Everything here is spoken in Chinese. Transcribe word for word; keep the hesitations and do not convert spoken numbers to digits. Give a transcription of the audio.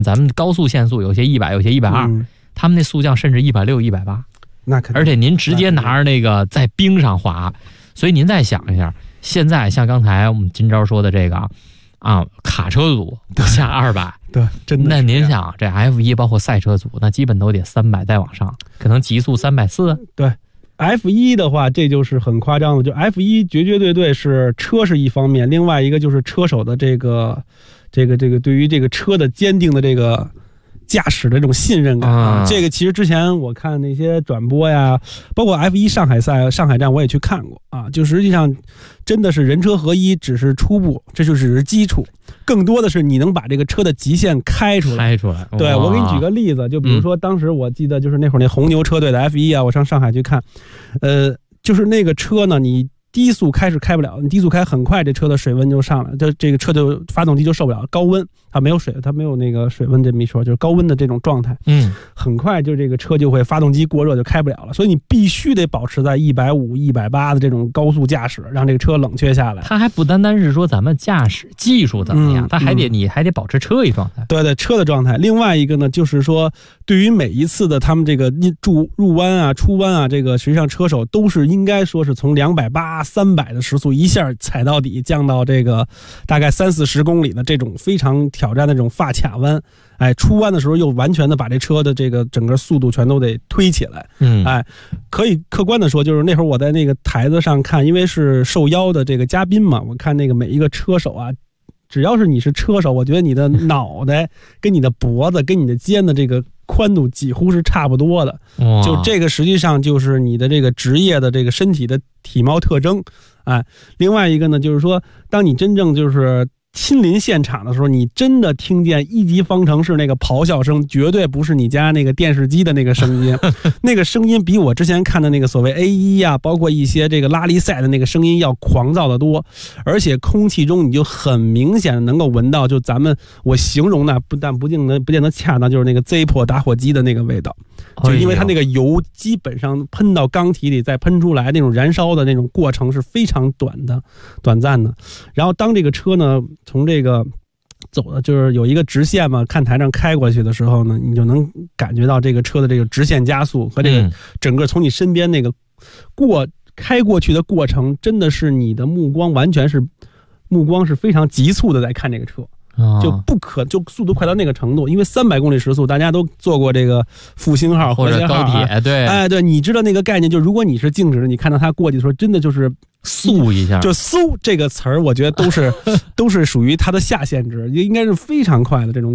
咱们高速限速有些一百，有些一百二，他们那速降甚至一百六、一百八， 那肯定。 而且您直接拿着那个在冰上滑，所以您再想一下，现在像刚才我们今朝说的这个啊，卡车组不下二百， 对，真的。 那您想这 F 一 包括赛车组，那基本都得三百再往上，可能极速三百四。 对。F 一 的话，这就是很夸张的，就 F 一 绝绝对对是车是一方面，另外一个就是车手的这个这个这个对于这个车的坚定的这个驾驶的这种信任感啊。这个其实之前我看那些转播呀，包括 F 一 上海赛上海站我也去看过啊，就实际上真的是人车合一只是初步，这就只是基础，更多的是你能把这个车的极限开出来。 开出来。 对，我给你举个例子，就比如说当时我记得就是那会儿那红牛车队的 F 一 啊，我上上海去看，呃，就是那个车呢，你低速开是开不了，你低速开很快这车的水温就上来，就这个车就发动机就受不了高温，它没有水，它没有那个水温这么一说，就是高温的这种状态， 嗯， 很快就这个车就会发动机过热就开不了了，所以你必须得保持在一百五、一百八的这种高速驾驶，让这个车冷却下来。 它还不单单是说咱们驾驶技术怎么样， 嗯、 它还得、嗯、你还得保持车一状态。 对对，车的状态。另外一个呢，就是说对于每一次的他们这个入入弯啊、出弯啊，这个实际上车手都是应该说是从两百八、三百的时速一下踩到底，降到这个大概三四十公里的这种非常挑战的这种发卡弯，哎，出弯的时候又完全的把这车的这个整个速度全都得推起来， 嗯， 哎，可以客观的说，就是那会儿我在那个台子上看，因为是受邀的这个嘉宾嘛，我看那个每一个车手啊，只要是你是车手，我觉得你的脑袋跟你的脖子跟你的肩的这个宽度几乎是差不多的，就这个实际上就是你的这个职业的这个身体的体貌特征，哎，另外一个呢，就是说，当你真正就是亲临现场的时候，你真的听见一级方程式那个咆哮声，绝对不是你家那个电视机的那个声音，那个声音比我之前看的那个所谓 A 一 啊，包括一些这个拉力赛的那个声音要狂躁得多，而且空气中你就很明显的能够闻到，就咱们我形容呢，不但不见得不见得恰当，就是那个 Zippo 打火机的那个味道，就因为它那个油基本上喷到缸体里再喷出来，那种燃烧的那种过程是非常短的、短暂的。然后当这个车呢，从这个走的就是有一个直线嘛，看台上开过去的时候呢，你就能感觉到这个车的这个直线加速和这个整个从你身边那个过开过去的过程，真的是你的目光完全是目光是非常急促的在看这个车。就不可就速度快到那个程度，因为三百公里时速，大家都坐过这个复兴号或者高铁，对， 哎，对，你知道那个概念，就如果你是静止的，你看到它过去的时候，真的就是速一下， 就嗖这个词儿，我觉得都是都是属于它的下限值，应该是非常快的这种。